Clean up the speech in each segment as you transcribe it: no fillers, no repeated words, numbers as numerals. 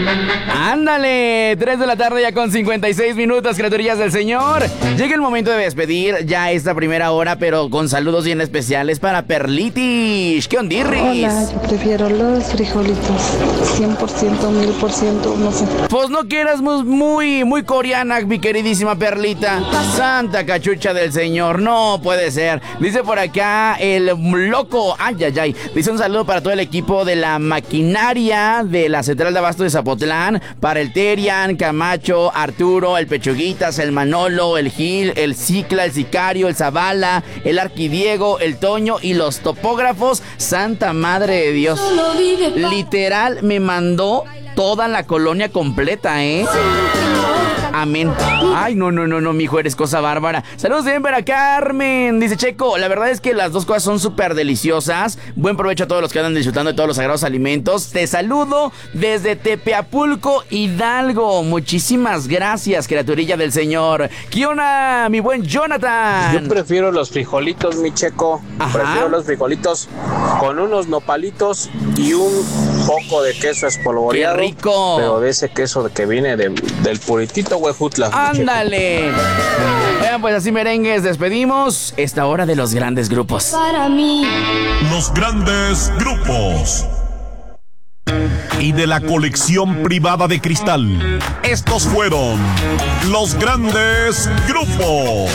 Ándale, 3 de la tarde ya con 56 minutos, criaturillas del Señor. Llega el momento de despedir ya esta primera hora, pero con saludos bien especiales para Perlitis. ¿Qué ondirris? Hola, yo prefiero los frijolitos, 100%, 1000%, no sé. Pues no que eras muy coreana, mi queridísima Perlita. Santa cachucha del Señor, no puede ser. Dice por acá el loco, ay. Dice un saludo para todo el equipo de la maquinaria de la Central de Abasto de Zapotlán, para el Terian, Camacho, Arturo, el Pechuguitas, el Manolo, el Gil, el Cicla, el Sicario, el Zavala, el Arquidiego, el Toño y los topógrafos. Santa madre de Dios. Literal me mandó toda la colonia completa, ¿eh? Amén. Ay, no, mijo, eres cosa bárbara. Saludos de para Carmen. Dice Checo, la verdad es que las dos cosas son súper deliciosas. Buen provecho a todos los que andan disfrutando de todos los sagrados alimentos. Te saludo desde Tepeapulco, Hidalgo. Muchísimas gracias, criaturilla del Señor. ¿Qué onda, mi buen Jonathan? Yo prefiero los frijolitos, mi Checo. Ajá. Prefiero los frijolitos con unos nopalitos y un poco de queso espolvoreado. ¡Qué rico! Pero de ese queso que viene del puritito Huejutla. ¡Ándale! Pues así, merengues, despedimos esta hora de los grandes grupos. Para mí. Los grandes grupos. Y de la colección privada de Cristal, estos fueron los grandes grupos.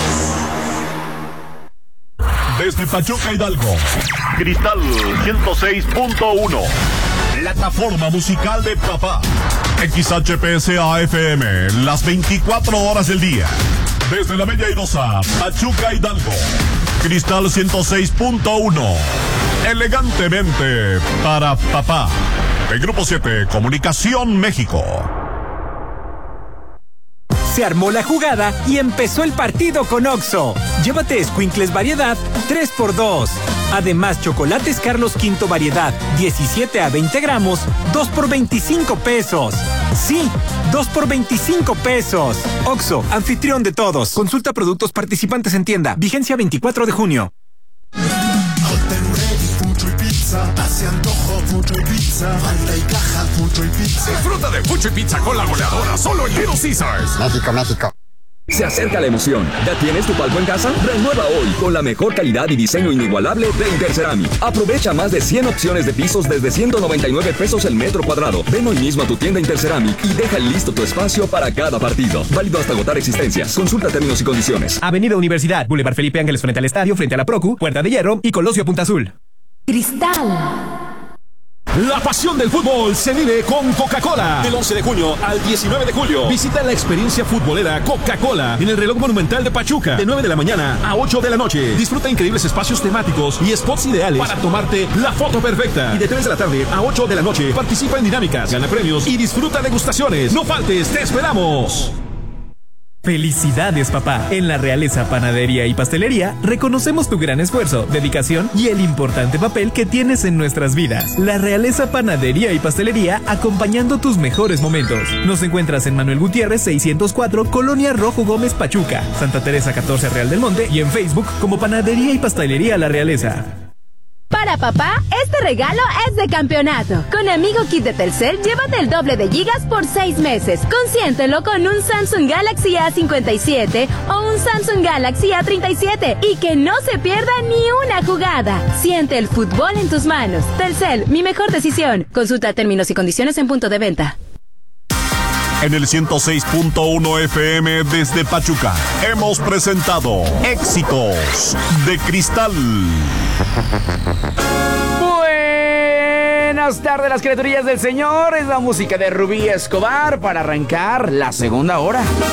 Desde Pachuca, Hidalgo, Cristal 106.1, plataforma musical de papá. XHPSA-FM, las 24 horas del día. Desde la Bella Airosa, Pachuca, Hidalgo, Cristal 106.1, elegantemente para papá. El Grupo 7, Comunicación México. Se armó la jugada y empezó el partido con Oxxo. Llévate escuincles variedad 3x2. Además, chocolates Carlos V variedad 17 a 20 gramos, 2 por 25 pesos. Sí, 2 por 25 pesos. Oxxo, anfitrión de todos. Consulta productos participantes en tienda. Vigencia 24 de junio. Hace antojo, mucho y pizza. Falta y caja, mucho y pizza. Disfruta de mucho y pizza con la goleadora solo en Little Caesars. México, México. Se acerca la emoción. ¿Ya tienes tu palco en casa? Renueva hoy con la mejor calidad y diseño inigualable de Interceramic. Aprovecha más de 100 opciones de pisos desde 199 pesos el metro cuadrado. Ven hoy mismo a tu tienda Interceramic y deja listo tu espacio para cada partido. Válido hasta agotar existencias. Consulta términos y condiciones. Avenida Universidad, Boulevard Felipe Ángeles frente al estadio, frente a la Procu, Puerta de Hierro y Colosio Punta Azul. Cristal. La pasión del fútbol se vive con Coca-Cola. Del 11 de junio al 19 de julio. Visita la experiencia futbolera Coca-Cola en el Reloj Monumental de Pachuca. De 9 de la mañana a 8 de la noche. Disfruta increíbles espacios temáticos y spots ideales para tomarte la foto perfecta. Y de 3 de la tarde a 8 de la noche participa en dinámicas, gana premios y disfruta degustaciones. No faltes, te esperamos. Felicidades, papá. En la Realeza Panadería y Pastelería reconocemos tu gran esfuerzo, dedicación y el importante papel que tienes en nuestras vidas. La Realeza Panadería y Pastelería acompañando tus mejores momentos. Nos encuentras en Manuel Gutiérrez 604, Colonia Rojo Gómez, Pachuca, Santa Teresa 14, Real del Monte, y en Facebook como Panadería y Pastelería La Realeza. Para papá, este regalo es de campeonato. Con Amigo Kit de Telcel, llévate el doble de gigas por 6 meses. Consiéntelo con un Samsung Galaxy A57 o un Samsung Galaxy A37 y que no se pierda ni una jugada. Siente el fútbol en tus manos. Telcel, mi mejor decisión. Consulta términos y condiciones en punto de venta. En el 106.1 FM desde Pachuca hemos presentado Éxitos de Cristal. Buenas tardes, las criaturillas del Señor. Es la música de Rubí Escobar para arrancar la segunda hora.